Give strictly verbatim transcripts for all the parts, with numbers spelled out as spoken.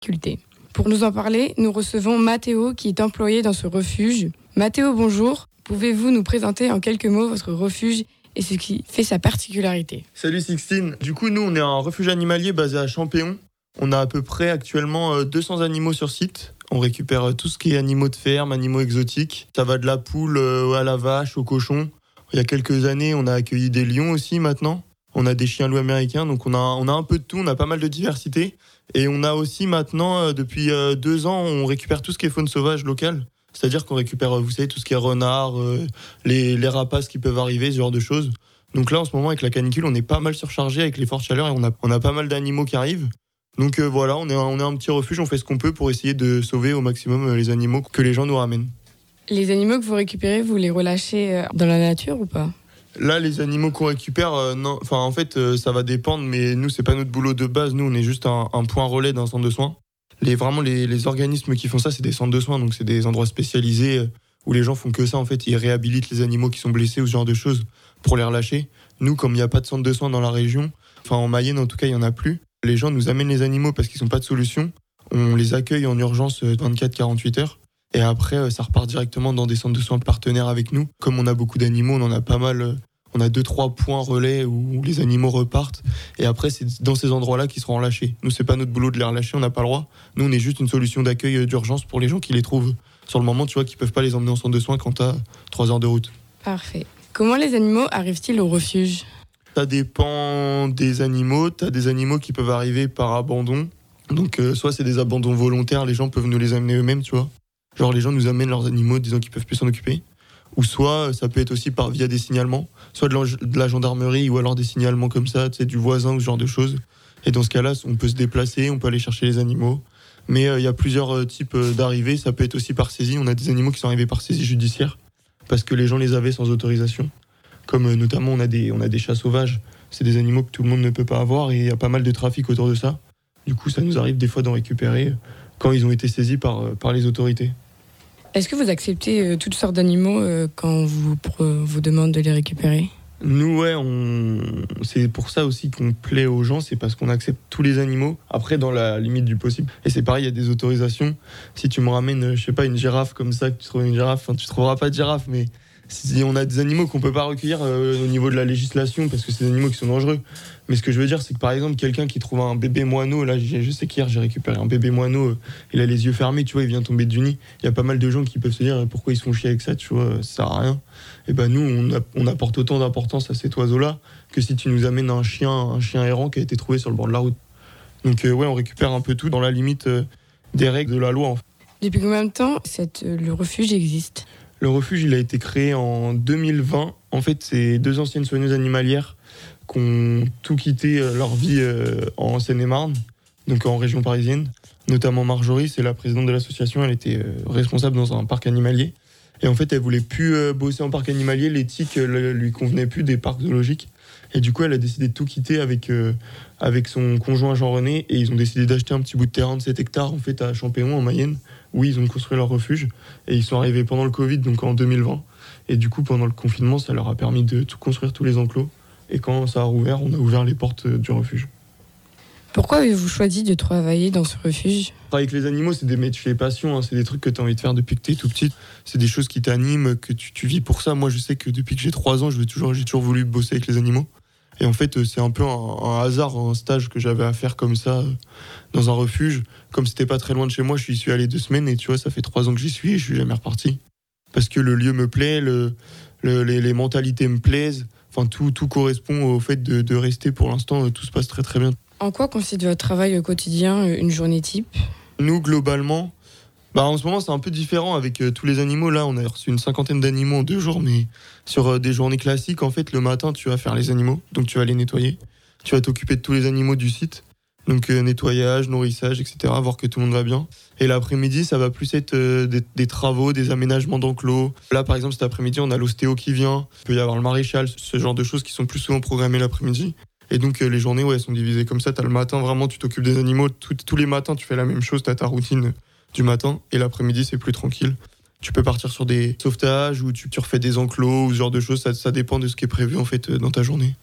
difficultés. Pour nous en parler, nous recevons Mathéo qui est employé dans ce refuge. Mathéo, bonjour. Pouvez-vous nous présenter en quelques mots votre refuge et ce qui fait sa particularité? Salut Sixtine. Du coup, nous, on est un refuge animalier basé à Champéon. On a à peu près actuellement deux cents animaux sur site. On récupère tout ce qui est animaux de ferme, animaux exotiques. Ça va de la poule à la vache, au cochon. Il y a quelques années, on a accueilli des lions aussi maintenant. On a des chiens loups américains, donc on a, on a un peu de tout, on a pas mal de diversité. Et on a aussi maintenant, depuis deux ans, on récupère tout ce qui est faune sauvage locale. C'est-à-dire qu'on récupère, vous savez, tout ce qui est renard, les, les rapaces qui peuvent arriver, ce genre de choses. Donc là, en ce moment, avec la canicule, on est pas mal surchargé avec les fortes chaleurs et on a, on a pas mal d'animaux qui arrivent. Donc euh, voilà, on est, on est un petit refuge, on fait ce qu'on peut pour essayer de sauver au maximum les animaux que les gens nous ramènent. Les animaux que vous récupérez, vous les relâchez dans la nature ou pas ? Là, les animaux qu'on récupère, euh, non, enfin en fait, euh, ça va dépendre, mais nous, c'est pas notre boulot de base. Nous, on est juste un, un point relais d'un centre de soins. Les, vraiment, les, les organismes qui font ça, c'est des centres de soins, donc c'est des endroits spécialisés euh, où les gens font que ça. En fait, ils réhabilitent les animaux qui sont blessés ou ce genre de choses pour les relâcher. Nous, comme il n'y a pas de centre de soins dans la région, enfin en Mayenne en tout cas, il y en a plus. Les gens nous amènent les animaux parce qu'ils n'ont pas de solution. On les accueille en urgence vingt-quatre à quarante-huit heures. Et après, ça repart directement dans des centres de soins partenaires avec nous. Comme on a beaucoup d'animaux, on en a pas mal. On a deux, trois points relais où les animaux repartent. Et après, c'est dans ces endroits-là qu'ils seront relâchés. Nous, c'est pas notre boulot de les relâcher, on n'a pas le droit. Nous, on est juste une solution d'accueil d'urgence pour les gens qui les trouvent sur le moment, tu vois, qui peuvent pas les emmener en centre de soins quand t'as trois heures de route. Parfait. Comment les animaux arrivent-ils au refuge ? Ça dépend des animaux. Tu as des animaux qui peuvent arriver par abandon. Donc, euh, soit c'est des abandons volontaires, les gens peuvent nous les amener eux-mêmes, tu vois. Genre, les gens nous amènent leurs animaux disant qu'ils peuvent plus s'en occuper. Ou soit, ça peut être aussi par, via des signalements. Soit de la, de la gendarmerie ou alors des signalements comme ça, tu sais, du voisin ou ce genre de choses. Et dans ce cas-là, on peut se déplacer, on peut aller chercher les animaux. Mais il euh, y a plusieurs euh, types euh, d'arrivées. Ça peut être aussi par saisie. On a des animaux qui sont arrivés par saisie judiciaire parce que les gens les avaient sans autorisation. Comme euh, notamment, on a, des, on a des chats sauvages. C'est des animaux que tout le monde ne peut pas avoir et il y a pas mal de trafic autour de ça. Du coup, ça nous arrive des fois d'en récupérer quand ils ont été saisis par, euh, par les autorités. Est-ce que vous acceptez euh, toutes sortes d'animaux euh, quand on vous, euh, vous demande de les récupérer ? Nous, ouais, on... c'est pour ça aussi qu'on plaît aux gens, c'est parce qu'on accepte tous les animaux, après dans la limite du possible. Et c'est pareil, il y a des autorisations. Si tu me ramènes, je sais pas, une girafe comme ça, que tu trouves une girafe, enfin tu trouveras pas de girafe, mais si on a des animaux qu'on peut pas recueillir euh, au niveau de la législation, parce que c'est des animaux qui sont dangereux. Mais ce que je veux dire, c'est que par exemple, quelqu'un qui trouve un bébé moineau, là, je sais qu'hier j'ai récupéré un bébé moineau, il a les yeux fermés, tu vois, il vient tomber du nid. Il y a pas mal de gens qui peuvent se dire pourquoi ils se font chier avec ça, tu vois, ça sert à rien. Et ben nous, on, a, on apporte autant d'importance à cet oiseau-là que si tu nous amènes un chien, un chien errant qui a été trouvé sur le bord de la route. Donc euh, ouais, on récupère un peu tout dans la limite euh, des règles de la loi. En fait. Depuis combien de temps cette, euh, le refuge existe ? Le refuge, il a été créé en deux mille vingt. En fait, c'est deux anciennes soigneuses animalières qui ont tout quitté leur vie euh, en Seine-et-Marne, donc en région parisienne. Notamment Marjorie, c'est la présidente de l'association, elle était euh, responsable dans un parc animalier. Et en fait, elle voulait plus euh, bosser en parc animalier, l'éthique ne lui convenait plus des parcs zoologiques. Et du coup, elle a décidé de tout quitter avec, euh, avec son conjoint Jean-René. Et ils ont décidé d'acheter un petit bout de terrain de sept hectares en fait, à Champéon, en Mayenne, où ils ont construit leur refuge. Et ils sont arrivés pendant le Covid, donc en deux mille vingt. Et du coup, pendant le confinement, ça leur a permis de tout construire, tous les enclos. Et quand ça a rouvert, on a ouvert les portes du refuge. Pourquoi avez-vous choisi de travailler dans ce refuge ? Travailler avec les animaux, c'est des métiers passion, hein. C'est des trucs que tu as envie de faire depuis que tu es tout petit. C'est des choses qui t'animent, que tu, tu vis pour ça. Moi, je sais que depuis que j'ai trois ans, je vais toujours, j'ai toujours voulu bosser avec les animaux. Et en fait, c'est un peu un, un hasard, un stage que j'avais à faire comme ça, dans un refuge. Comme c'était pas très loin de chez moi, je suis allé deux semaines et tu vois, ça fait trois ans que j'y suis et je suis jamais reparti. Parce que le lieu me plaît, le, le, les, les mentalités me plaisent. Enfin, tout, tout correspond au fait de, de rester pour l'instant. Tout se passe très très bien. En quoi consiste votre travail au quotidien, une journée type ? Nous, globalement, bah, en ce moment, c'est un peu différent avec euh, tous les animaux. Là, on a reçu une cinquantaine d'animaux en deux jours, mais sur euh, des journées classiques, en fait, le matin, tu vas faire les animaux, donc tu vas les nettoyer. Tu vas t'occuper de tous les animaux du site, donc euh, nettoyage, nourrissage, et cetera, voir que tout le monde va bien. Et l'après-midi, ça va plus être euh, des, des travaux, des aménagements d'enclos. Là, par exemple, cet après-midi, on a l'ostéo qui vient. Il peut y avoir le maréchal, ce genre de choses qui sont plus souvent programmées l'après-midi. Et donc, euh, les journées, ouais, elles sont divisées comme ça. T'as le matin, vraiment, tu t'occupes des animaux. Tout, tous les matins, tu fais la même chose. T'as ta routine du matin. Et l'après-midi, c'est plus tranquille. Tu peux partir sur des sauvetages ou tu, tu refais des enclos ou ce genre de choses. Ça, ça dépend de ce qui est prévu, en fait, dans ta journée.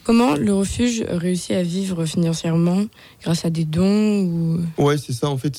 Comment le refuge réussit à vivre financièrement grâce à des dons ou... Ouais, c'est ça. En fait,